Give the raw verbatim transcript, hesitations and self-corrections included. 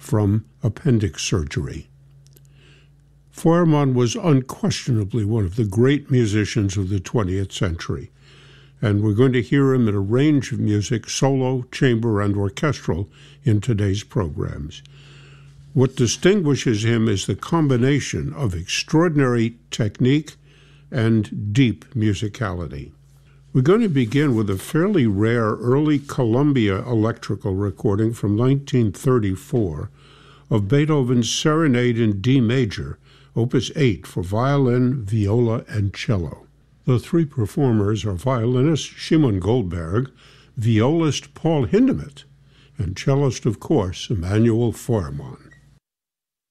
from appendix surgery. Feuermann was unquestionably one of the great musicians of the twentieth century, and we're going to hear him in a range of music, solo, chamber, and orchestral, in today's programs. What distinguishes him is the combination of extraordinary technique and deep musicality. We're going to begin with a fairly rare early Columbia electrical recording from nineteen thirty-four of Beethoven's Serenade in D major, Opus eight, for violin, viola, and cello. The three performers are violinist Shimon Goldberg, violist Paul Hindemith, and cellist, of course, Emanuel Feuermann.